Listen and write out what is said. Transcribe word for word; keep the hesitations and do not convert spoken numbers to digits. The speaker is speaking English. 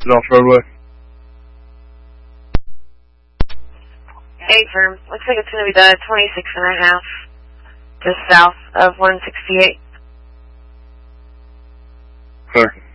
off roadway. Hey, firm. Looks like it's going to be the twenty-six and a half, just south of one sixty-eight. Clear.